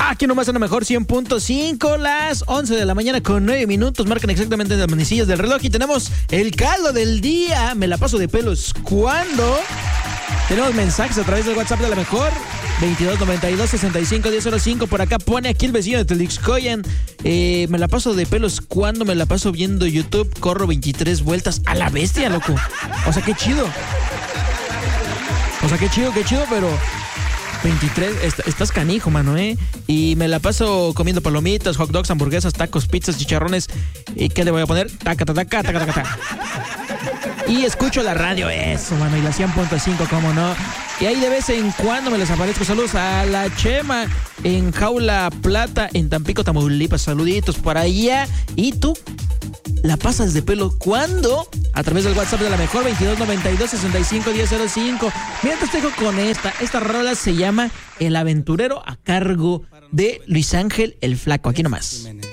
Aquí nomás en la mejor 100.5, las 11 de la mañana con 9 minutos. Marcan exactamente las manecillas del reloj y tenemos el caldo del día. Me la paso de pelos. ¿Cuándo? Tenemos mensajes a través del WhatsApp de la mejor 2292-651005. Por acá pone aquí el vecino de Telixcoyan. Me la paso de pelos cuando me la paso viendo YouTube. Corro 23 vueltas a la bestia, loco. O sea, qué chido. Pero 23, estás canijo, mano, Y me la paso comiendo palomitas, hot dogs, hamburguesas, tacos, pizzas, chicharrones. ¿Y qué le voy a poner? Taca. Y escucho la radio, eso, mano, y la 100.5, cómo no. Y ahí de vez en cuando me les aparezco. Saludos a la Chema en Jaula Plata, en Tampico, Tamaulipas. Saluditos por allá. ¿Y tú? ¿La pasas de pelo cuándo? A través del WhatsApp de la mejor 2292-651005. Mira, te dejo con esta rola se llama El Aventurero, a cargo de Luis Ángel el Flaco. Aquí nomás.